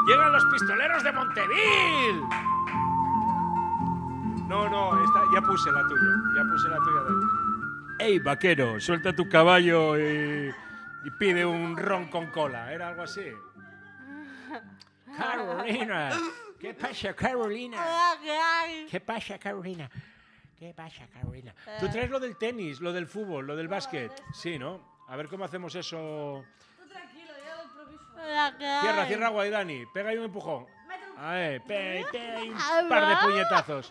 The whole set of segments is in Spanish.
¡Llegan los pistoleros de Monteville! No, ya puse la tuya de él. ¡Ey, vaquero, suelta tu caballo y pide un ron con cola! ¿Era algo así? Carolina. ¿Qué pasa, Carolina? ¿Qué pasa, Carolina? ¿Qué pasa, Carolina? Tú traes lo del tenis, lo del fútbol, lo del básquet. Sí, ¿no? A ver cómo hacemos eso. Tú tranquilo, ya lo improviso. Cierra, Guaidani. Pega ahí un empujón. Ahí, un par de puñetazos.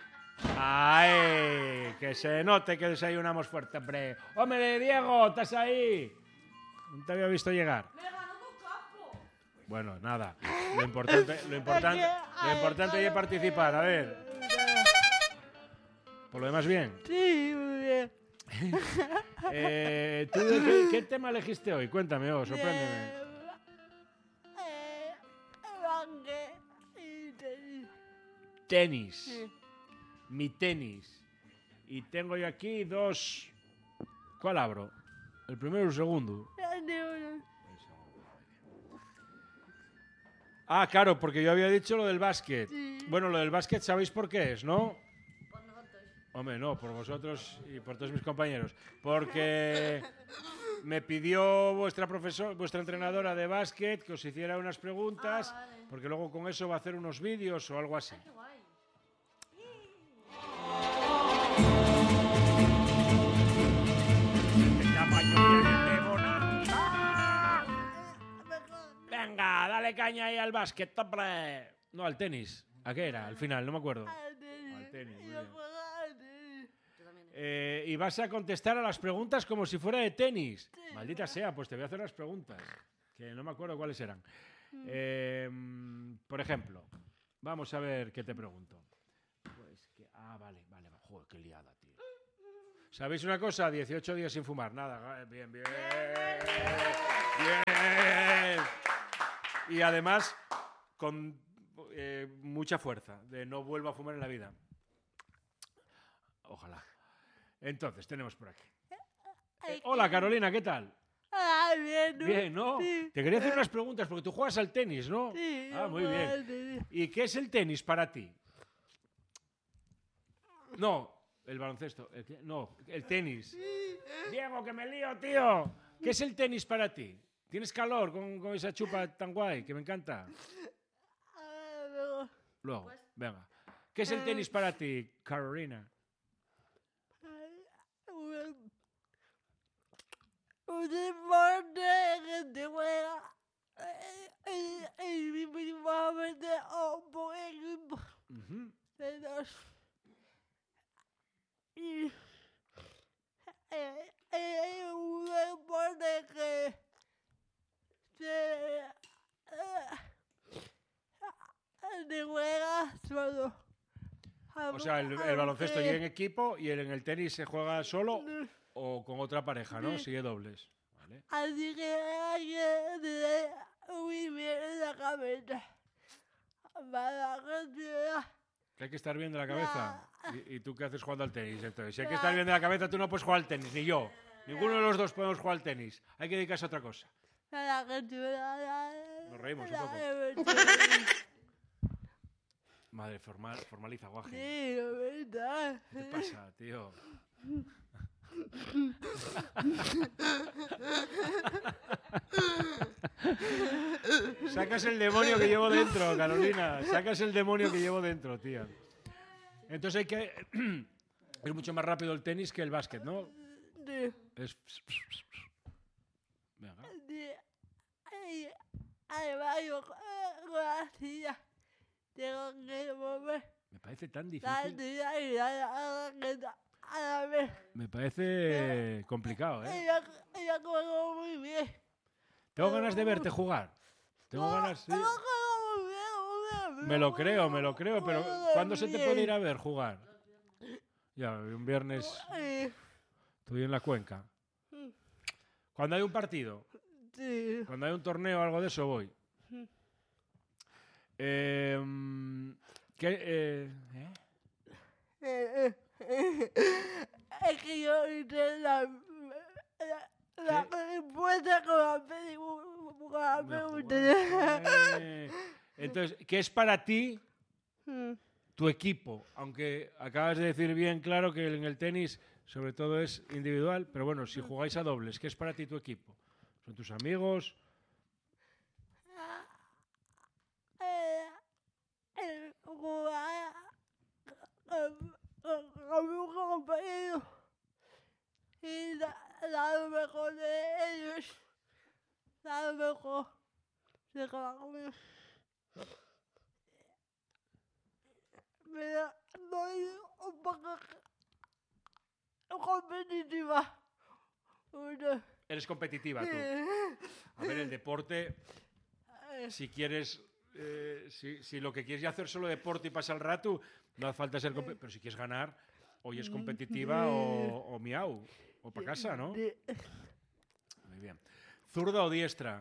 ¡Ay! Que se note que desayunamos fuerte, hombre. ¡Hombre, Diego! ¿Estás ahí? No te había visto llegar. Me ganó con capo. Bueno, nada. Lo importante es participar. A ver. Por lo demás, bien. Sí, muy bien. ¿Tú qué tema elegiste hoy? Cuéntame, sorpréndeme. Tenis. Sí. Mi tenis. Y tengo yo aquí dos. ¿Cuál abro? El primero y el segundo. Ah, claro, porque yo había dicho lo del básquet. Sí. Bueno, lo del básquet sabéis por qué es, ¿no? Por nosotros. Hombre, no, por vosotros y por todos mis compañeros. Porque me pidió vuestra entrenadora de básquet que os hiciera unas preguntas, Ah, vale. porque luego con eso va a hacer unos vídeos o algo así. Qué guay. Venga, dale caña ahí al básquet, hombre. No, al tenis. ¿A qué era? Al final, no me acuerdo. Al tenis, muy bien. Yo también. Y vas a contestar a las preguntas como si fuera de tenis. Maldita sea, pues te voy a hacer las preguntas, que no me acuerdo cuáles eran. Por ejemplo, vamos a ver qué te pregunto. Pues que, vale. Joder, qué liada, tío. ¿Sabéis una cosa? 18 días sin fumar. Nada, bien. Bien. Y además, con mucha fuerza, de no vuelvo a fumar en la vida. Ojalá. Entonces, tenemos por aquí. Hola, Carolina, ¿qué tal? Bien, ¿no? Bien, ¿no? Sí. Te quería hacer unas preguntas, porque tú juegas al tenis, ¿no? Sí, Muy bien. ¿Y qué es el tenis para ti? No, el baloncesto. No, el tenis. Diego, que me lío, tío. ¿Qué es el tenis para ti? ¿Tienes calor con esa chupa tan guay que me encanta? Luego, venga. ¿Qué es el tenis para ti, Carolina? Un deporte que te juega individualmente o por equipo Ujú. de dos. Y un deporte que te juega solo. O sea, el baloncesto llega en equipo y en el tenis se juega solo o con otra pareja, ¿no? Sigue dobles. Vale. Así que hay que tener muy bien la cabeza. Para que sea. Que hay que estar bien de la cabeza. ¿Y tú qué haces jugando al tenis? Entonces, si hay que estar bien de la cabeza, tú no puedes jugar al tenis, ni yo. Ninguno de los dos podemos jugar al tenis. Hay que dedicarse a otra cosa. Para que sea. Nos reímos un poco. Madre, formaliza, guaje. Sí, la verdad. ¿Qué te pasa, tío? Sacas el demonio que llevo dentro, Carolina. Sacas el demonio que llevo dentro, tía. Entonces hay que ir mucho más rápido el tenis que el básquet, ¿no? Sí. Es... Venga. Hay varios con la silla. Tengo que mover Me parece tan la difícil. silla y la raqueta a la vez. Me parece complicado, ¿eh? Ella juega muy bien. Tengo ganas de verte jugar. Tengo ganas, sí. Ella juega muy bien. Me lo creo, pero ¿cuándo se te puede ir a ver jugar? Ya, un viernes estoy en la cuenca. Cuando hay un partido, Sí. cuando hay un torneo o algo de eso, voy. Es que yo hice la respuesta con la pregunta. Entonces, ¿qué es para ti tu equipo? Aunque acabas de decir bien claro que en el tenis sobre todo es individual, pero bueno, si jugáis a dobles, ¿qué es para ti tu equipo? ¿Son tus amigos? Jugar con mi compañero y dar lo mejor de ellos, dar lo mejor de cada uno. Pero soy un poco competitiva. Eres competitiva tú. A ver, el deporte, si quieres, si lo que quieres es hacer solo deporte y pasar el rato, no hace falta ser competitiva. Pero si quieres ganar, hoy es competitiva o miau, o para casa, ¿no? Muy bien. ¿Zurda o diestra?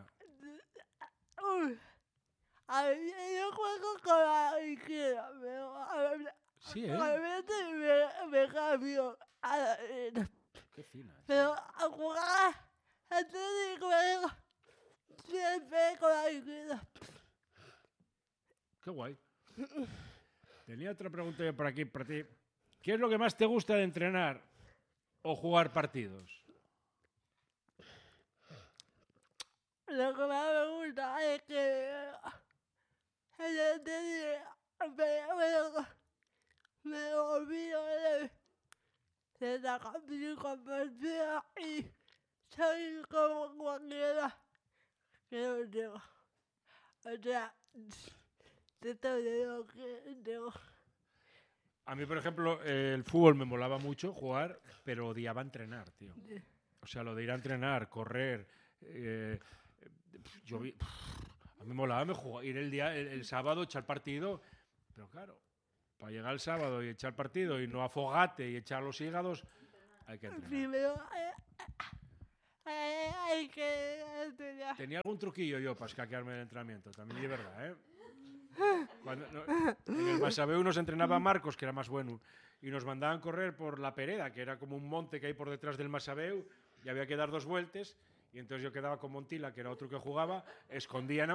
A ver, yo juego con la izquierda, pero Sí, ¿eh? a veces me cambio a la derecha. Qué fina. Pero a jugar antes de juego siempre con la izquierda. Qué guay. Tenía otra pregunta yo por aquí para ti. ¿Qué es lo que más te gusta de entrenar o jugar partidos? Lo que más me gusta es que me olvido de sacar mi compañía y soy como cualquiera que lo tengo. O sea, de todo lo que tengo. A mí, por ejemplo, el fútbol me molaba mucho jugar, pero odiaba entrenar, tío. O sea, lo de ir a entrenar, correr. A mí me molaba ir el sábado, echar partido. Pero claro, para llegar el sábado y echar partido y no afogate y echar los hígados, hay que entrenar. Primero hay que entrenar. Tenía algún truquillo yo para escaquearme del entrenamiento, también es verdad, ¿eh? En el Masabeu nos entrenaba Marcos, que era más bueno, y nos mandaban correr por la Pereda, que era como un monte que hay por detrás del Masabeu, y había que dar 2 vueltas, y entonces yo quedaba con Montila, que era otro que jugaba, escondía